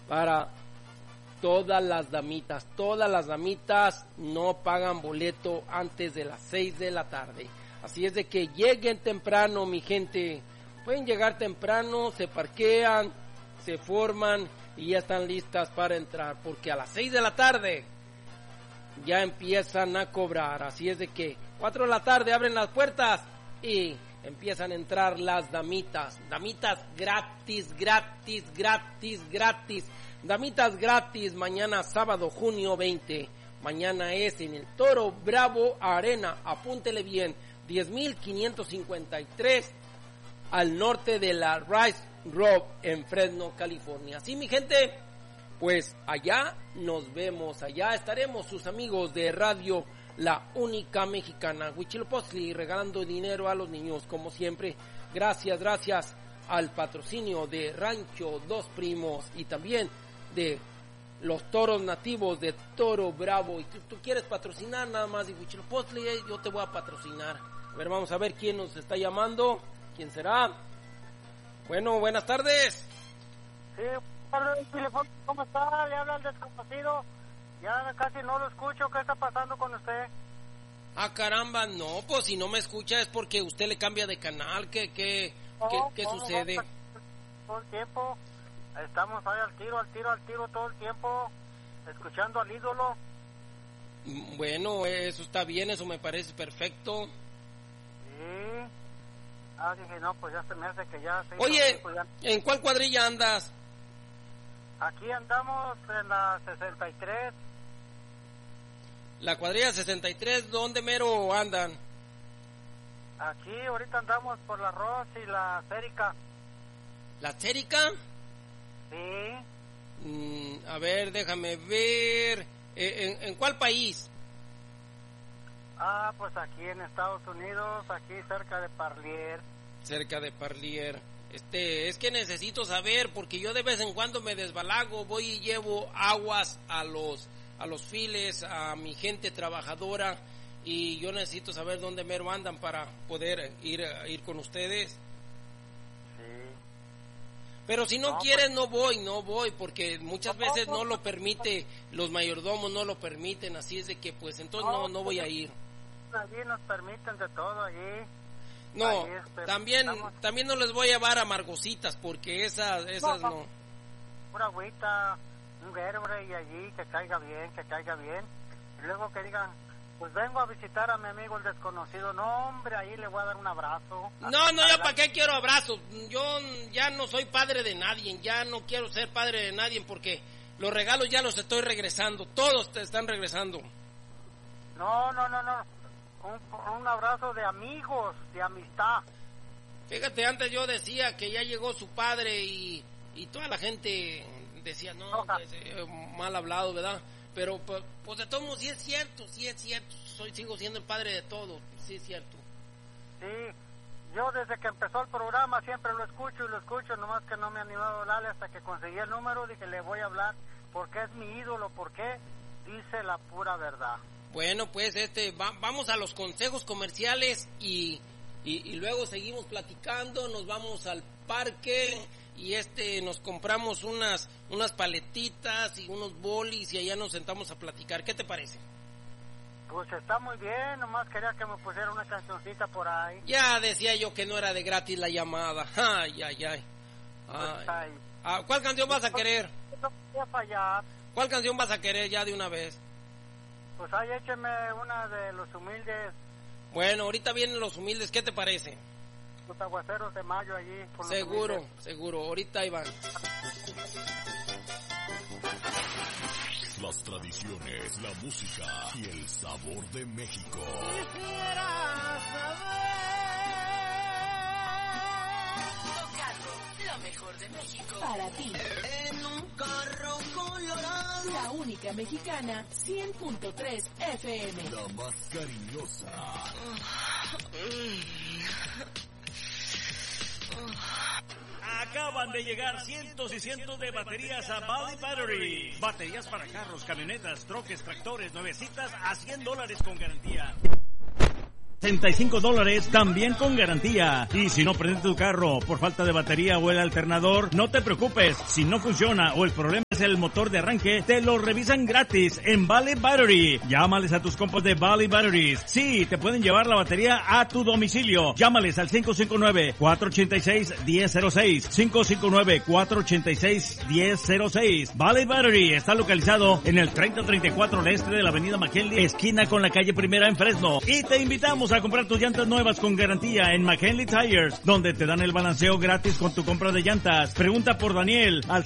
para todas las damitas no pagan boleto antes de las 6 de la tarde. Así es de que lleguen temprano, mi gente. Pueden llegar temprano, se parquean, se forman y ya están listas para entrar, porque a las 6 de la tarde ya empiezan a cobrar. Así es de que 4 de la tarde abren las puertas y empiezan a entrar las damitas gratis. Damitas gratis mañana sábado junio 20. Mañana es en el Toro Bravo Arena, apúntele bien, 10,553 al norte de la Rice Road en Fresno, California. Así, mi gente, pues allá nos vemos, allá estaremos sus amigos de Radio La Única Mexicana, Huitzilopochtli, regalando dinero a los niños como siempre. Gracias al patrocinio de Rancho Dos Primos y también de los toros nativos de Toro Bravo. Y tú quieres patrocinar nada más de Huitzilopochtli, yo te voy a patrocinar. A ver, vamos a ver quién nos está llamando. ¿Quién será? Bueno, buenas tardes. Sí, ¿cómo está? Le habla el desconocido. Ya casi no lo escucho. ¿Qué está pasando con usted? Ah, caramba, no, pues si no me escucha es porque usted le cambia de canal. ¿Qué sucede? Todo el tiempo. Estamos ahí al tiro todo el tiempo, escuchando al ídolo. Bueno, eso está bien, eso me parece perfecto. Sí. Dije, no, pues ya se me hace que ya... Oye, pues ya... ¿en cuál cuadrilla andas? Aquí andamos en la 63. La cuadrilla 63, ¿dónde mero andan? Aquí, ahorita andamos por la Ross y la Cérica. ¿La Cérica? Sí. A ver, déjame ver. ¿En cuál país? Pues aquí en Estados Unidos, aquí cerca de Parlier. Cerca de Parlier. Es que necesito saber, porque yo de vez en cuando me desbalago, voy y llevo aguas a los files, a mi gente trabajadora, y yo necesito saber dónde mero andan para poder ir con ustedes. Pero si no quieres, pues, no voy, porque muchas veces no lo permite, los mayordomos no lo permiten, así es de que pues entonces no voy a ir. Allí nos permiten de todo, allí. No, también no les voy a llevar amargositas, porque esas no. Pura agüita, un Gerbre y allí que caiga bien. Y luego que digan, pues vengo a visitar a mi amigo el desconocido. No, hombre, ahí le voy a dar un abrazo. No, yo para qué quiero abrazos. Yo ya no soy padre de nadie, ya no quiero ser padre de nadie porque los regalos ya los estoy regresando, todos te están regresando. No. Un abrazo de amigos, de amistad. Fíjate, antes yo decía que ya llegó su padre y toda la gente decía, no, pues, mal hablado, ¿verdad? Pero pues de todos modos sí es cierto, sigo siendo el padre de todos, sí es cierto. Sí, yo desde que empezó el programa siempre lo escucho, nomás que no me he animado a hablarle hasta que conseguí el número, dije le voy a hablar porque es mi ídolo, porque dice la pura verdad. Bueno, pues vamos a los consejos comerciales y luego seguimos platicando, nos vamos al parque y nos compramos unas paletitas y unos bolis y allá nos sentamos a platicar. ¿Qué te parece? Pues está muy bien, nomás quería que me pusiera una cancioncita por ahí. Ya decía yo que no era de gratis la llamada. Ay. ¿Cuál canción vas a querer? No voy a fallar. ¿Cuál canción vas a querer ya de una vez? Pues ahí écheme una de Los Humildes. Bueno, ahorita vienen Los Humildes, ¿qué te parece? Los aguaceros de mayo allí. Seguro, ahorita ahí van. Las tradiciones, la música y el sabor de México. Quisiera saber. Tocando lo mejor de México. Para ti. En un carro colorado. La Única Mexicana, 100.3 FM. La más cariñosa. Acaban de llegar cientos y cientos de baterías a Valley Battery. Baterías para carros, camionetas, troques, tractores, nuevecitas a $100 con garantía. $65 también con garantía. Y si no prende tu carro por falta de batería o el alternador, no te preocupes. Si no funciona o el problema el motor de arranque, te lo revisan gratis en Valley Battery. Llámales a tus compas de Valley Batteries. Sí, te pueden llevar la batería a tu domicilio. Llámales al 559-486-1006. 559-486-1006. Valley Battery está localizado en el 3034 al este de la avenida McKinley, esquina con la calle Primera en Fresno. Y te invitamos a comprar tus llantas nuevas con garantía en McKinley Tires, donde te dan el balanceo gratis con tu compra de llantas. Pregunta por Daniel al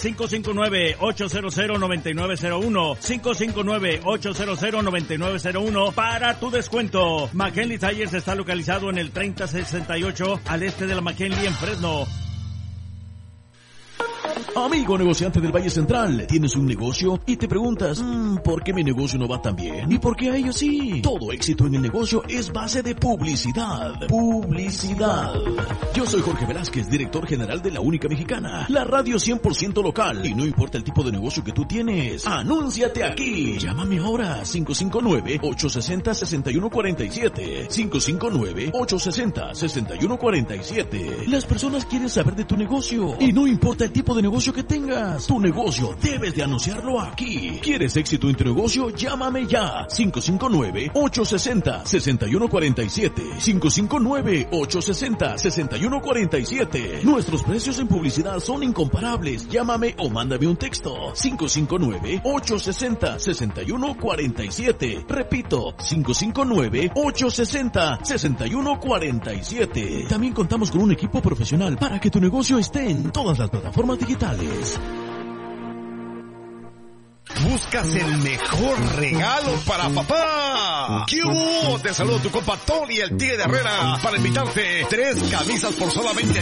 559-800-9901. 559-800-9901 para tu descuento. McKinley Tires está localizado en el 3068 al este de la McKinley en Fresno. Amigo negociante del Valle Central, ¿tienes un negocio? Y te preguntas, ¿por qué mi negocio no va tan bien? ¿Y por qué a ellos sí? Todo éxito en el negocio es base de publicidad. Publicidad. Yo soy Jorge Velázquez, director general de La Única Mexicana, la radio 100% local. Y no importa el tipo de negocio que tú tienes, anúnciate aquí. Llámame ahora, 559-860-6147. 559-860-6147. Las personas quieren saber de tu negocio. Y no importa el tipo de negocio que tengas, tu negocio debes de anunciarlo aquí. ¿Quieres éxito en tu negocio? Llámame ya. 559-860-6147. 559-860-6147. Nuestros precios en publicidad son incomparables. Llámame o mándame un texto. 559-860-6147. Repito, 559-860-6147. También contamos con un equipo profesional para que tu negocio esté en todas las plataformas digitales. ¿Buscas el mejor regalo para papá? ¿Qué hubo? Te saludo tu compa Tony, el Tigre de Herrera, para invitarte 3 camisas por solamente